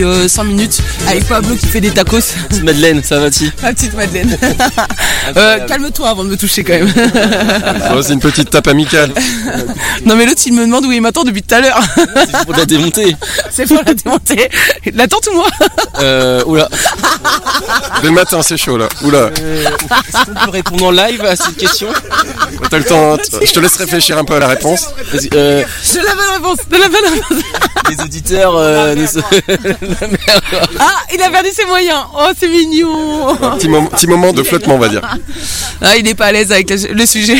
5 minutes avec Pablo qui fait des tacos. Petite Madeleine, ça va-t-il? La petite Madeleine. Calme-toi avant de me toucher quand même. Oh, c'est une petite tape amicale. Non mais l'autre il me demande où il m'attend depuis tout à l'heure. C'est pour la démonter. C'est pour la démonter. L'attends ou moi? Oula. Le matin, c'est chaud là. Oula. Est-ce qu'on peut répondre en live à cette question? T'as le temps. Je te laisse réfléchir un peu à la réponse. De la bonne réponse. Les auditeurs Ah, il a perdu ses moyens. Oh, c'est mignon. Petit moment de flottement, on va dire. Ah, il n'est pas à l'aise avec le sujet.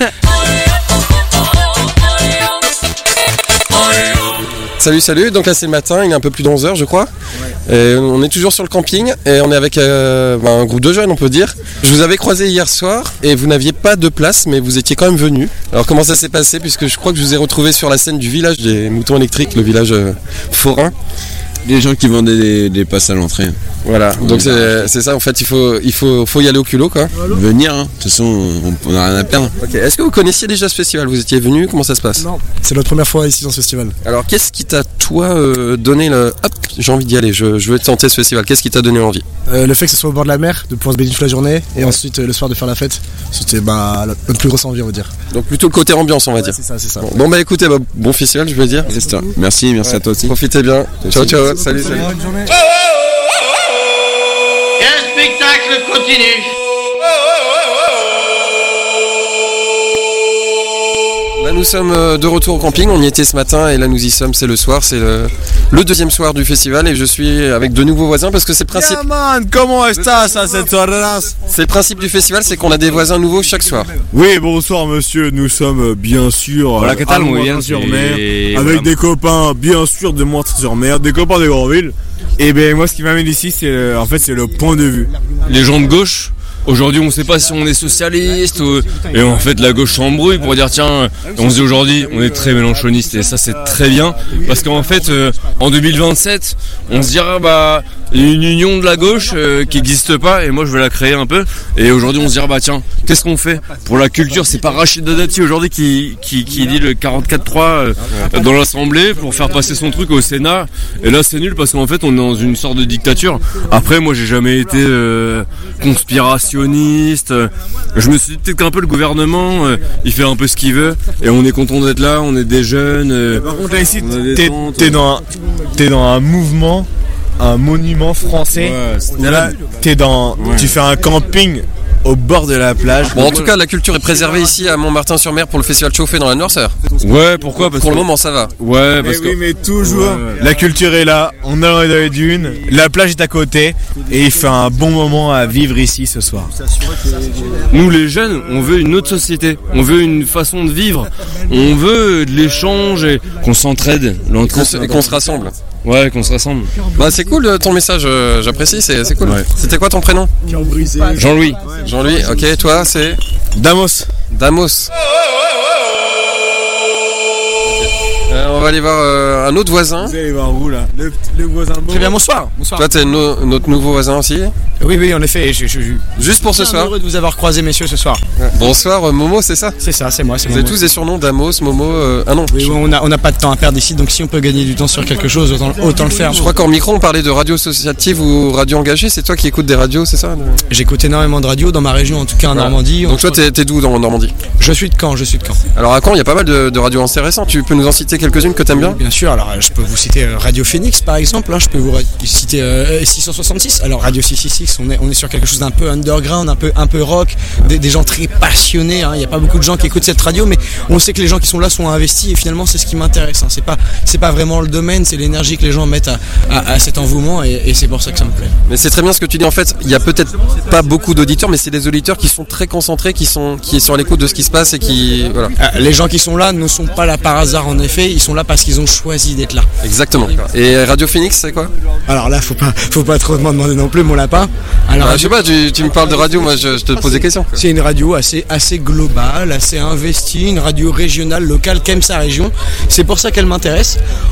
Salut. Donc là, c'est le matin, il est un peu plus de 11h, je crois. Et on est toujours sur le camping et on est avec un groupe de jeunes, on peut dire. Je vous avais croisé hier soir et vous n'aviez pas de place, mais vous étiez quand même venus. Alors comment ça s'est passé? Puisque je crois que je vous ai retrouvé sur la scène du village des moutons électriques, le village forain. Les gens qui vendaient des passes à l'entrée. Voilà, donc c'est ça, en fait, il faut y aller au culot, quoi. Venir, hein. De toute façon, on n'a rien à perdre. Ok, est-ce que vous connaissiez déjà ce festival? Vous étiez venu? Comment ça se passe? Non, c'est notre première fois ici dans ce festival. Alors, qu'est-ce qui t'a, toi, donné le... Hop, j'ai envie d'y aller, je veux tenter ce festival. Qu'est-ce qui t'a donné envie? Le fait que ce soit au bord de la mer, de pouvoir se baigner toute la journée, et ensuite le soir de faire la fête, c'était notre plus grosse envie, on va dire. Donc plutôt le côté ambiance, on va dire. C'est ça. Bon bah écoutez, bon festival, je veux dire. Merci à toi aussi. Profitez bien. Ciao, salut. Bonne journée. Et un spectacle continue. Là nous sommes de retour au camping, on y était ce matin et là nous y sommes, c'est le soir, c'est le deuxième soir du festival et je suis avec de nouveaux voisins parce que c'est le principe. Yeah man, comment estás à cette soirée-là? C'est le principe du festival, c'est qu'on a des voisins nouveaux chaque soir. Oui, bonsoir monsieur, nous sommes bien sûr à Montreuil-sur-Mer avec des copains bien sûr de Montreuil-sur-Mer, des copains de Grandville. Et ben moi ce qui m'amène ici c'est le point de vue. Les gens de gauche, aujourd'hui on sait pas si on est socialiste et en fait la gauche s'embrouille pour dire tiens, on se dit aujourd'hui on est très mélanchoniste et ça c'est très bien parce qu'en fait en 2027 on se dira bah il y a une union de la gauche qui n'existe pas et moi je vais la créer un peu et aujourd'hui on se dira bah tiens qu'est-ce qu'on fait pour la culture? C'est pas Rachida Dati aujourd'hui qui dit le 44-3 dans l'Assemblée pour faire passer son truc au Sénat et là c'est nul parce qu'en fait on est dans une sorte de dictature. Après moi j'ai jamais été conspirationniste, je me suis dit peut-être qu'un peu le gouvernement il fait un peu ce qu'il veut et on est content d'être là, on est des jeunes. Par contre là ici t'es dans un mouvement, un monument français. Ouais, là tu fais un camping au bord de la plage. Bon en tout cas la culture est préservée ici à Montmartin-sur-Mer pour le festival Chauffé dans la Noirceur. Ouais, pourquoi? Parce pour que le moment ça va. Ouais, parce que mais toujours ouais. La culture est là, on est dans les dunes, la plage est à côté et il fait un bon moment à vivre ici ce soir. nous les jeunes, on veut une autre société, on veut une façon de vivre, on veut de l'échange et qu'on s'entraide, Et qu'on se rassemble. Ouais, qu'on se rassemble. Bah c'est cool ton message, j'apprécie, c'est cool. Ouais. C'était quoi ton prénom? Jean-Louis. Jean-Louis, ok, toi c'est Damos. On va aller voir un autre voisin. Vous allez voir où là? Le voisin beau. Très bien, bonsoir. Toi t'es notre nouveau voisin aussi. Oui, en effet, je Juste pour ce suis soir. heureux de vous avoir croisé, messieurs, ce soir. Bonsoir Momo, c'est ça? C'est ça, c'est moi. Vous avez tous des surnoms, Damos, Momo, ah non. Oui, on n'a pas de temps à perdre ici, donc si on peut gagner du temps sur quelque chose, autant le faire. Je crois qu'en micro on parlait de radio associative ou radio engagée, c'est toi qui écoutes des radios, c'est ça? J'écoute énormément de radios dans ma région, en tout cas en Normandie. Donc toi t'es d'où dans Normandie? Je suis de Caen. Alors à Caen il y a pas mal de radios intéressantes, tu peux nous en citer quelques-unes que t'aimes bien? Bien sûr, alors je peux vous citer Radio Phoenix par exemple, je peux vous citer 666. Alors Radio 666, on est sur quelque chose d'un peu underground, un peu rock, des gens très passionnés, il n'y a pas beaucoup de gens qui écoutent cette radio, mais on sait que les gens qui sont là sont investis et finalement c'est ce qui m'intéresse. C'est pas vraiment le domaine, c'est l'énergie que les gens mettent à cet engouement et c'est pour ça que ça me plaît. Mais c'est très bien ce que tu dis, en fait, il y a peut-être pas beaucoup d'auditeurs, mais c'est des auditeurs qui sont très concentrés, qui sont à l'écoute de ce qui se passe et qui... Voilà. Les gens qui sont là ne sont pas là par hasard en effet, ils sont là parce qu'ils ont choisi d'être là. Exactement. Et Radio Phoenix, c'est quoi? Alors là, faut pas trop m'en demander non plus, mon lapin. Alors, je sais pas, tu me parles de radio, moi je te pose des questions. C'est une radio assez globale, assez investie, une radio régionale, locale, qui aime sa région. C'est pour ça qu'elle m'intéresse.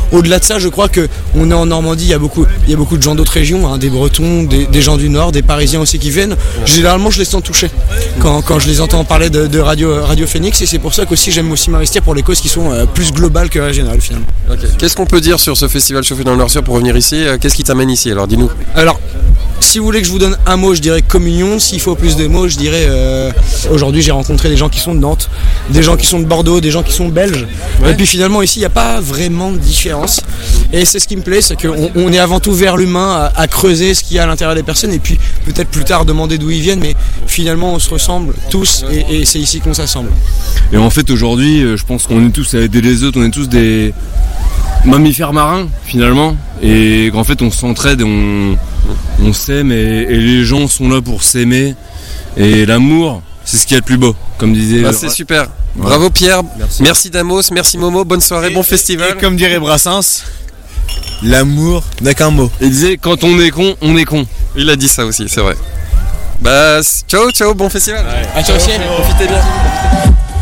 au-delà de ça, je crois que on est en Normandie, il y a beaucoup de gens d'autres régions, hein, des Bretons, des gens du Nord, des Parisiens aussi qui viennent. Généralement, je les sens touchés quand je les entends parler de Radio Phoenix, et c'est pour ça qu'aussi j'aime aussi m'investir pour les causes qui sont plus globales que régionales finalement. Okay. Qu'est-ce qu'on peut dire sur ce festival Chauffer dans le Nord-Sur pour venir ici? Qu'est-ce qui t'amène ici? Alors dis-nous. Alors, si vous voulez que je vous donne un mot, je dirais communion. S'il faut plus de mots, je dirais aujourd'hui j'ai rencontré des gens qui sont de Nantes, des gens qui sont de Bordeaux, des gens qui sont belges. Ouais. Et puis finalement ici il n'y a pas vraiment de différence. Et c'est ce qui me plaît, c'est qu'on est avant tout vers l'humain, à creuser ce qu'il y a à l'intérieur des personnes et puis peut-être plus tard demander d'où ils viennent. Mais finalement on se ressemble tous et c'est ici qu'on s'assemble. Et en fait aujourd'hui je pense qu'on est tous à aider les autres, on est tous des mammifères marins finalement, et qu'en fait on s'entraide et on s'aime et les gens sont là pour s'aimer, et l'amour c'est ce qu'il y a de plus beau, comme disait. C'est super. Ouais. Bravo Pierre, merci Damos, merci Momo, bonne soirée, bon festival. Et comme dirait Brassens, l'amour n'a qu'un mot. Il disait quand on est con, on est con. Il a dit ça aussi, c'est vrai. Bah ciao, bon festival. Ouais. À toi aussi, profitez bien.